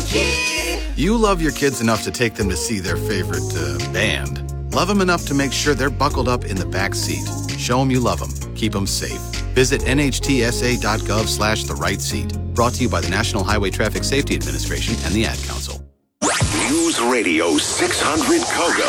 You love your kids enough to take them to see their favorite band. Love them enough to make sure they're buckled up in the back seat. Show them you love them. Keep them safe. Visit nhtsa.gov/the right seat. Brought to you by the National Highway Traffic Safety Administration and the Ad Council. News Radio 600 Kogo.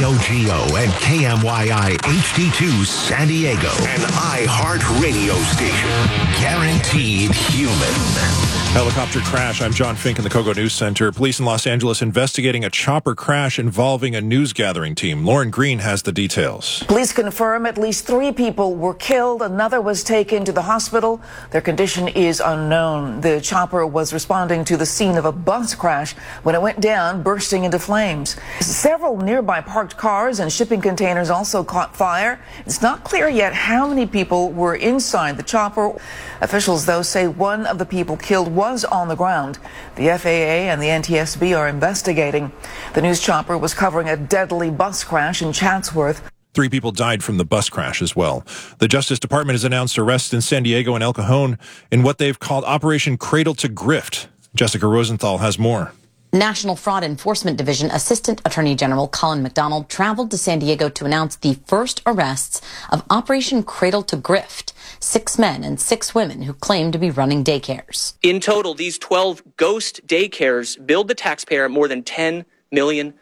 KOGO and KMYI HD2 San Diego. An iHeart radio station. Guaranteed human. Helicopter crash. I'm John Fink in the Kogo News Center. Police in Los Angeles investigating a chopper crash involving a news gathering team. Lauren Green has the details. Police confirm at least 3 people were killed. Another was taken to the hospital. Their condition is unknown. The chopper was responding to the scene of a bus crash when it went down, bursting into flames. Several nearby parked cars and shipping containers also caught fire. It's not clear yet how many people were inside the chopper. Officials, though, say one of the people killed was on the ground. The FAA and the NTSB are investigating. The news chopper was covering a deadly bus crash in Chatsworth. 3 people died from the bus crash as well. The Justice Department has announced arrests in San Diego and El Cajon in what they've called Operation Cradle to Grift. Jessica Rosenthal has more. National Fraud Enforcement Division Assistant Attorney General Colin McDonald traveled to San Diego to announce the first arrests of Operation Cradle to Grift, 6 men and 6 women who claim to be running daycares. In total, these 12 ghost daycares billed the taxpayer more than $10 million.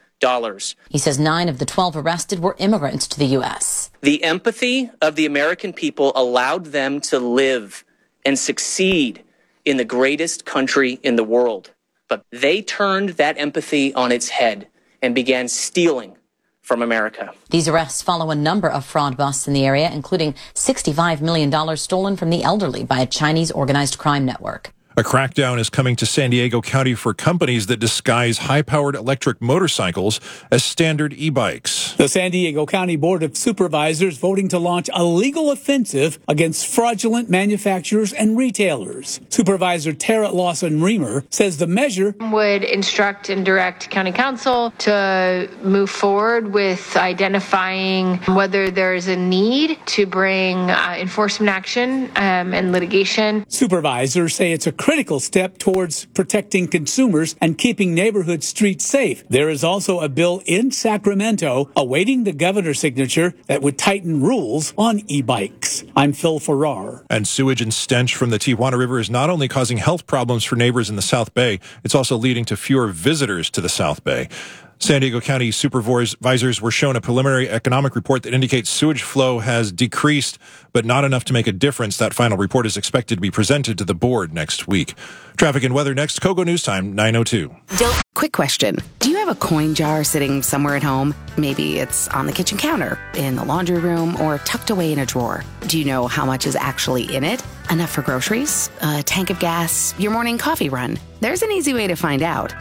He says 9 of the 12 arrested were immigrants to the U.S. The empathy of the American people allowed them to live and succeed in the greatest country in the world. But they turned that empathy on its head and began stealing from America. These arrests follow a number of fraud busts in the area, including $65 million stolen from the elderly by a Chinese organized crime network. A crackdown is coming to San Diego County for companies that disguise high-powered electric motorcycles as standard e-bikes. The San Diego County Board of Supervisors voting to launch a legal offensive against fraudulent manufacturers and retailers. Supervisor Tara Lawson-Remer says the measure would instruct and direct County Council to move forward with identifying whether there is a need to bring enforcement action and litigation. Supervisors say it's a critical step towards protecting consumers and keeping neighborhood streets safe. There is also a bill in Sacramento awaiting the governor's signature that would tighten rules on e-bikes. I'm Phil Farrar. And sewage and stench from the Tijuana River is not only causing health problems for neighbors in the South Bay, it's also leading to fewer visitors to the South Bay. San Diego County supervisors were shown a preliminary economic report that indicates sewage flow has decreased, but not enough to make a difference. That final report is expected to be presented to the board next week. Traffic and weather next. Kogo News Time, 9:02. Quick question. Do you have a coin jar sitting somewhere at home? Maybe it's on the kitchen counter, in the laundry room, or tucked away in a drawer. Do you know how much is actually in it? Enough for groceries, a tank of gas, your morning coffee run? There's an easy way to find out.